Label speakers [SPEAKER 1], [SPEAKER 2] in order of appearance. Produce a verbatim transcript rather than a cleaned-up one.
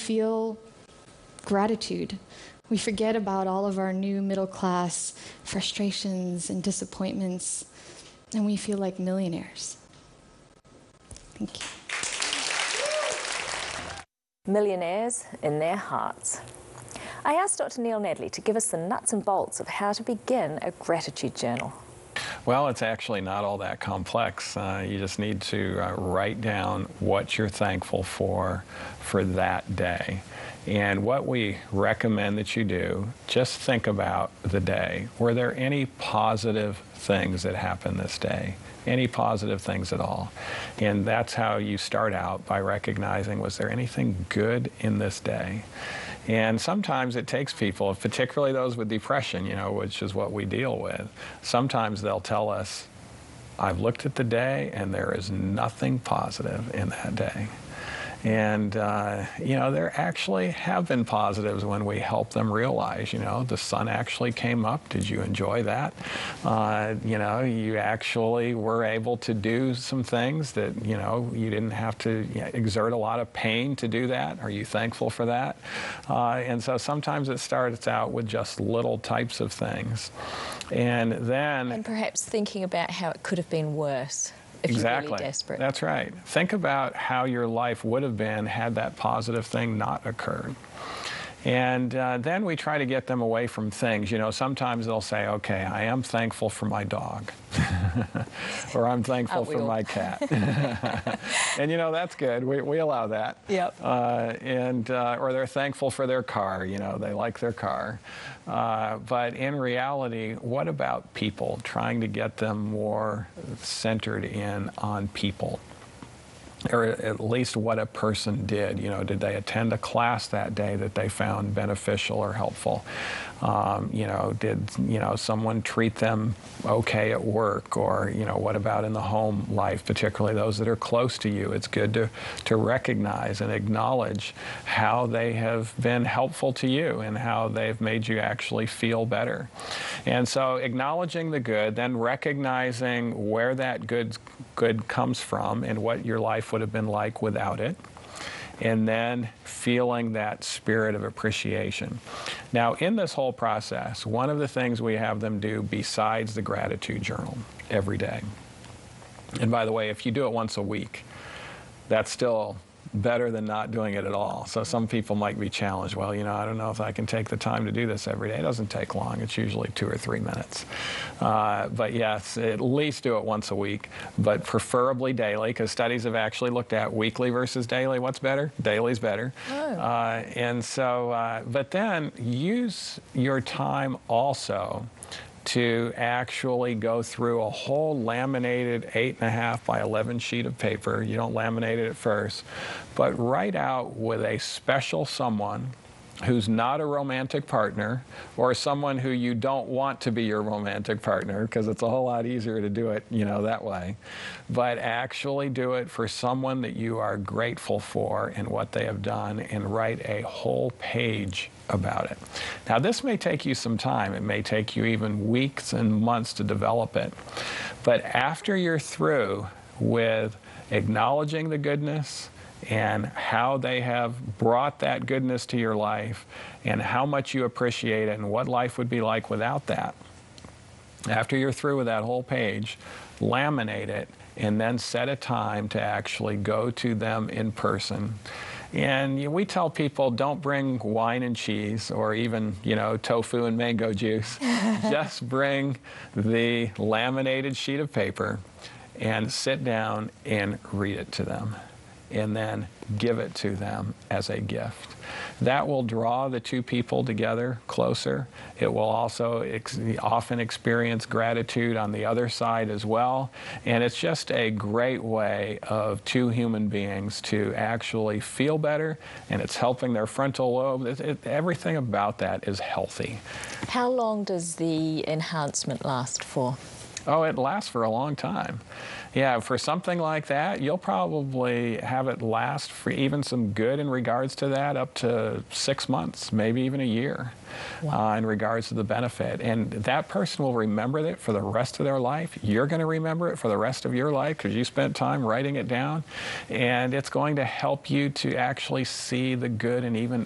[SPEAKER 1] feel gratitude. We forget about all of our new middle-class frustrations and disappointments, and we feel like millionaires. Thank you.
[SPEAKER 2] Millionaires in their hearts. I asked Doctor Neil Nedley to give us the nuts and bolts of how to begin a gratitude journal.
[SPEAKER 3] Well, it's actually not all that complex. Uh, you just need to uh, write down what you're thankful for for that day. And what we recommend that you do, just think about the day. Were there any positive things that happened this day? Any positive things at all? And that's how you start out, by recognizing, was there anything good in this day? And sometimes it takes people, particularly those with depression, you know, which is what we deal with, sometimes they'll tell us, I've looked at the day and there is nothing positive in that day. And, uh, you know, there actually have been positives when we help them realize, you know, the sun actually came up. Did you enjoy that? Uh, you know, you actually were able to do some things that, you know, you didn't have to you know, exert a lot of pain to do that. Are you thankful for that? Uh, and so sometimes it starts out with just little types of things. And then...
[SPEAKER 2] And perhaps thinking about how it could have been worse. If
[SPEAKER 3] exactly.
[SPEAKER 2] You're really desperate.
[SPEAKER 3] That's right. Think about how your life would have been had that positive thing not occurred. And uh, then we try to get them away from things. You know, sometimes they'll say, okay, I am thankful for my dog. Or I'm thankful for my cat. And, you know, that's good. We, we allow that.
[SPEAKER 2] Yep.
[SPEAKER 3] Uh, and, uh, or they're thankful for their car. You know, they like their car. Uh, but in reality, what about people? Trying to get them more centered in on people. Or at least what a person did. You know, did they attend a class that day that they found beneficial or helpful? Um, you know, did, you know, someone treat them okay at work? Or, you know, what about in the home life, particularly those that are close to you? It's good to, to recognize and acknowledge how they have been helpful to you and how they've made you actually feel better. And so acknowledging the good, then recognizing where that good, good comes from and what your life would have been like without it, and then feeling that spirit of appreciation. Now, in this whole process, one of the things we have them do besides the gratitude journal every day, and by the way, if you do it once a week, that's still better than not doing it at all. So some people might be challenged, well, you know, I don't know if I can take the time to do this every day. It doesn't take long. It's usually two or three minutes. Uh, but yes, at least do it once a week, but preferably daily, because studies have actually looked at weekly versus daily. What's better? Daily's better. Oh. Uh, and so, uh, but then use your time also to actually go through a whole laminated eight and a half by eleven sheet of paper. You don't laminate it at first, but write out with a special someone who's not a romantic partner, or someone who you don't want to be your romantic partner, because it's a whole lot easier to do it, you know, that way. But actually do it for someone that you are grateful for and what they have done, and write a whole page about it. Now, this may take you some time. It may take you even weeks and months to develop it. But after you're through with acknowledging the goodness, and how they have brought that goodness to your life, and how much you appreciate it, and what life would be like without that. After you're through with that whole page, laminate it, and then set a time to actually go to them in person. And you know, we tell people, don't bring wine and cheese, or even, you know, tofu and mango juice. Just bring the laminated sheet of paper and sit down and read it to them, and then give it to them as a gift. That will draw the two people together closer. It will also ex often experience gratitude on the other side as well. And it's just a great way of two human beings to actually feel better, and it's helping their frontal lobe. It, it, everything about that is healthy.
[SPEAKER 2] How long does the enhancement last for?
[SPEAKER 3] Oh, it lasts for a long time. Yeah, for something like that, you'll probably have it last for even some good in regards to that up to six months, maybe even a year. Wow. Uh, in regards to the benefit. And that person will remember it for the rest of their life. You're going to remember it for the rest of your life because you spent time writing it down. And it's going to help you to actually see the good and even